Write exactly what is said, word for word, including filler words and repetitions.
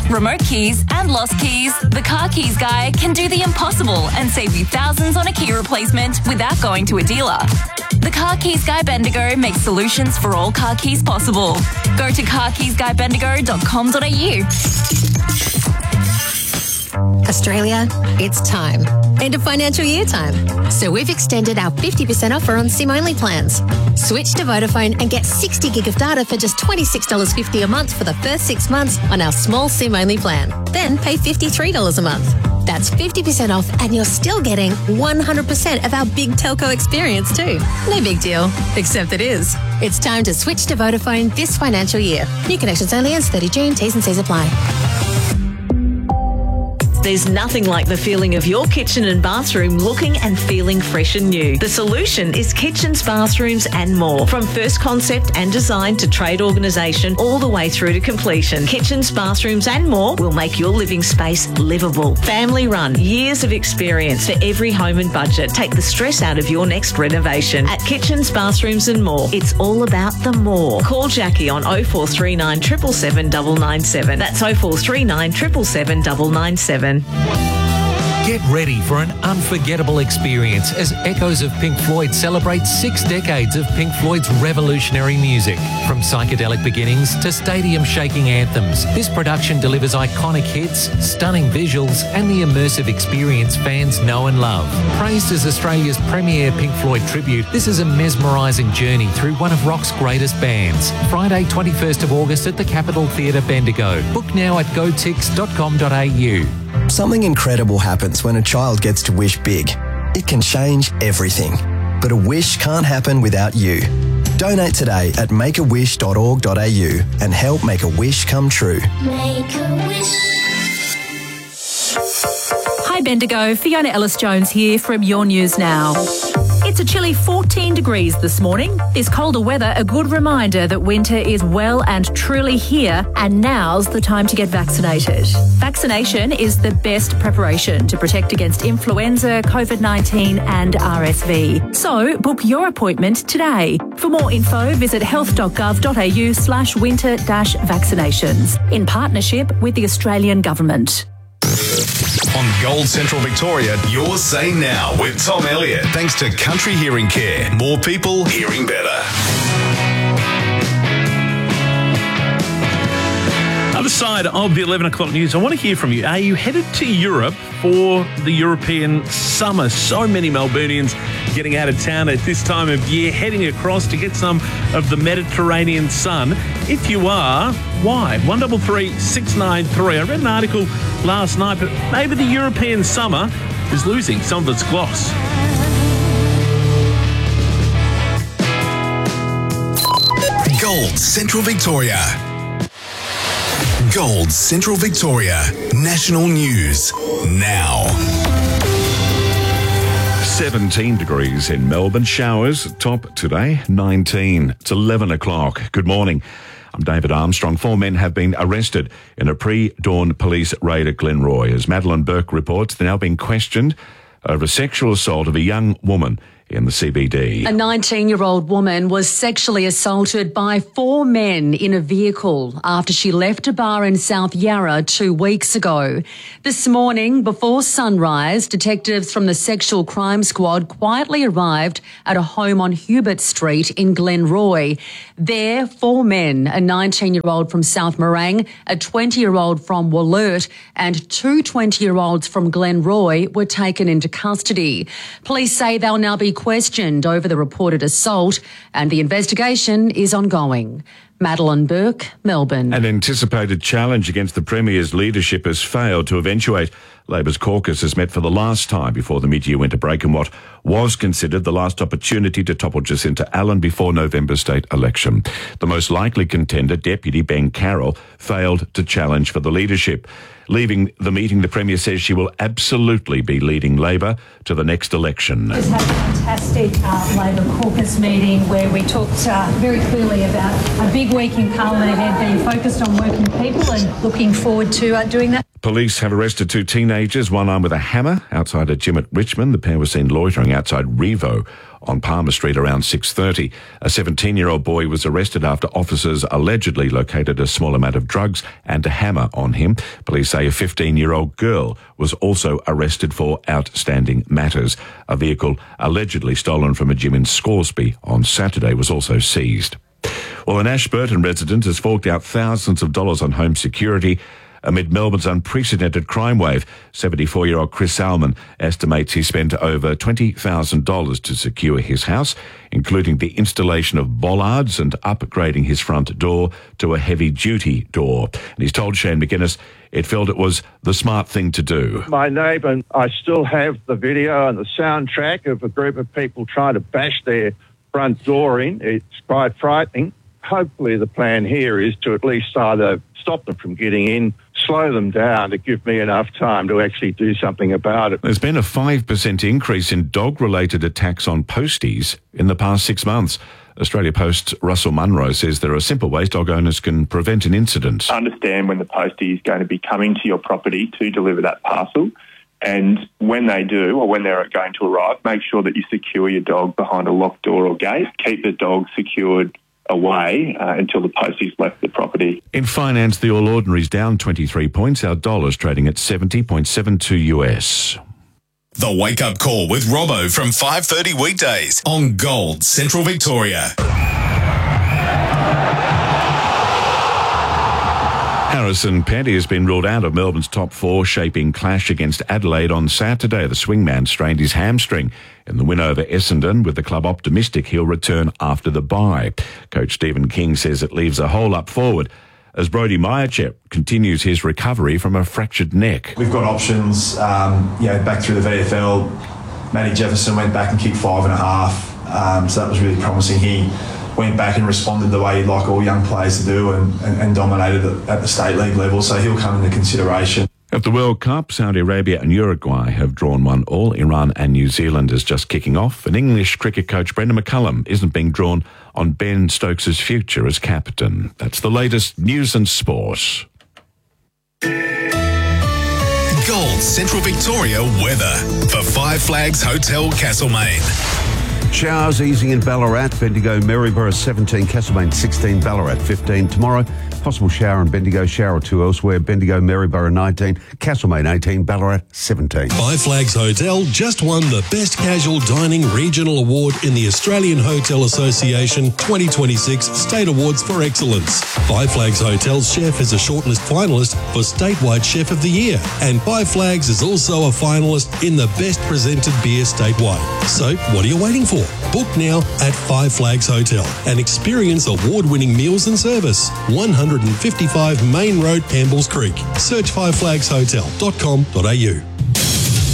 remote keys and lost keys, the Car Keys Guy can do the impossible and save you thousands on a key replacement without going to a dealer. The Car Keys Guy Bendigo makes solutions for all car keys possible. Go to car keys guy bendigo dot com dot a u. Australia, it's time. End of financial year time. So we've extended our fifty percent offer on SIM-only plans. Switch to Vodafone and get sixty gig of data for just twenty-six dollars fifty a month for the first six months on our small SIM-only plan. Then pay fifty-three dollars a month. That's fifty percent off and you're still getting one hundred percent of our big telco experience too. No big deal, except it is. It's time to switch to Vodafone this financial year. New connections only ends thirtieth of June. T's and C's apply. There's nothing like the feeling of your kitchen and bathroom looking and feeling fresh and new. The solution is kitchens, bathrooms and more. From first concept and design to trade organisation all the way through to completion. Kitchens, bathrooms and more will make your living space livable. Family run, years of experience for every home and budget. Take the stress out of your next renovation. At Kitchens, Bathrooms and More, it's all about the more. Call Jackie on oh four three nine, seven seven seven, nine nine seven. That's oh four three nine, seven seven seven, nine nine seven. Get ready for an unforgettable experience as Echoes of Pink Floyd celebrates six decades of Pink Floyd's revolutionary music. From psychedelic beginnings to stadium-shaking anthems, this production delivers iconic hits, stunning visuals and the immersive experience fans know and love. Praised as Australia's premier Pink Floyd tribute, this is a mesmerising journey through one of rock's greatest bands. Friday, twenty-first of August at the Capitol Theatre, Bendigo. Book now at go tix dot com dot a u. Something incredible happens when a child gets to wish big. It can change everything. But a wish can't happen without you. Donate today at make a wish dot org dot a u and help make a wish come true. Make a wish. Hi Bendigo, Fiona Ellis-Jones here from Your News Now. It's a chilly fourteen degrees this morning. This colder weather a good reminder that winter is well and truly here, and now's the time to get vaccinated. Vaccination is the best preparation to protect against influenza, COVID nineteen and R S V. So book your appointment today. For more info, visit health dot gov dot a u slash winter dash vaccinations in partnership with the Australian Government. On Gold Central Victoria, your say now with Tom Elliott. Thanks to Country Hearing Care. More people hearing better. Other side of the eleven o'clock news, I want to hear from you. Are you headed to Europe for the European summer? So many Melburnians getting out of town at this time of year, heading across to get some of the Mediterranean sun. If you are, why? one three three, six nine three. I read an article last night, but maybe the European summer is losing some of its gloss. Gold Central Victoria. Gold Central Victoria. National News Now. seventeen degrees in Melbourne. Showers top today, nineteen. It's eleven o'clock. Good morning. I'm David Armstrong. Four men have been arrested in a pre-dawn police raid at Glenroy. As Madeline Burke reports, they're now being questioned over sexual assault of a young woman in the C B D. A nineteen-year-old woman was sexually assaulted by four men in a vehicle after she left a bar in South Yarra two weeks ago. This morning, before sunrise, detectives from the Sexual Crime Squad quietly arrived at a home on Hubert Street in Glenroy. There, four men, a nineteen-year-old from South Morang, a twenty-year-old from Wollert and two twenty-year-olds from Glenroy were taken into custody. Police say they'll now be questioned over the reported assault and the investigation is ongoing. Madeline Burke, Melbourne. An anticipated challenge against the Premier's leadership has failed to eventuate. Labor's caucus has met for the last time before the mid-year winter break in what was considered the last opportunity to topple Jacinta Allen before November's state election. The most likely contender, Deputy Ben Carroll, failed to challenge for the leadership. Leaving the meeting, the Premier says she will absolutely be leading Labor to the next election. We just had a fantastic uh, Labor caucus meeting where we talked uh, very clearly about a big week in Parliament ahead, being focused on working people and looking forward to uh, doing that. Police have arrested two teenagers, one armed with a hammer, outside a gym at Richmond. The pair were seen loitering outside Revo on Palmer Street around six thirty. A seventeen-year-old boy was arrested after officers allegedly located a small amount of drugs and a hammer on him. Police say a fifteen-year-old girl was also arrested for outstanding matters. A vehicle allegedly stolen from a gym in Scoresby on Saturday was also seized. Well, an Ashburton resident has forked out thousands of dollars on home security amid Melbourne's unprecedented crime wave. seventy-four-year-old Chris Salmon estimates he spent over twenty thousand dollars to secure his house, including the installation of bollards and upgrading his front door to a heavy-duty door. And he's told Shane McGuinness it felt it was the smart thing to do. My neighbour and I still have the video and the soundtrack of a group of people trying to bash their front door in. It's quite frightening. Hopefully the plan here is to at least either stop them from getting in, slow them down to give me enough time to actually do something about it. There's been a five percent increase in dog-related attacks on posties in the past six months. Australia Post's Russell Munro says there are simple ways dog owners can prevent an incident. Understand when the postie is going to be coming to your property to deliver that parcel. And when they do, or when they're going to arrive, make sure that you secure your dog behind a locked door or gate. Keep the dog secured away uh, until the postie's left the property. In finance, the All Ordinary's down twenty-three points. Our dollar's trading at seventy point seven two U S. The Wake Up Call with Robbo from five thirty weekdays on Gold Central Victoria. Harrison Petty has been ruled out of Melbourne's top four shaping clash against Adelaide on Saturday. The swingman strained his hamstring in the win over Essendon, with the club optimistic he'll return after the bye. Coach Stephen King says it leaves a hole up forward as Brody Myerchep continues his recovery from a fractured neck. We've got options, um, you know, back through the V F L. Matty Jefferson went back and kicked five and a half, um, so that was really promising. He went back and responded the way he'd like all young players to do, and, and, and dominated at the state league level, so he'll come into consideration. At the World Cup, Saudi Arabia and Uruguay have drawn one all. Iran and New Zealand is just kicking off. And English cricket coach Brendan McCullum isn't being drawn on Ben Stokes' future as captain. That's the latest news and sport. Gold Central Victoria weather for Five Flags Hotel Castlemaine. Showers easing in Ballarat, Bendigo, Maryborough seventeen, Castlemaine sixteen, Ballarat fifteen. Tomorrow, possible shower in Bendigo, shower or two elsewhere. Bendigo, Maryborough nineteen, Castlemaine eighteen, Ballarat seventeen. Five Flags Hotel just won the Best Casual Dining Regional Award in the Australian Hotel Association twenty twenty-six State Awards for Excellence. Five Flags Hotel's chef is a shortlist finalist for Statewide Chef of the Year, and Five Flags is also a finalist in the Best Presented Beer statewide. So, what are you waiting for? Book now at Five Flags Hotel and experience award-winning meals and service. one fifty-five Main Road, Campbell's Creek. Search five flags hotel dot com dot a u.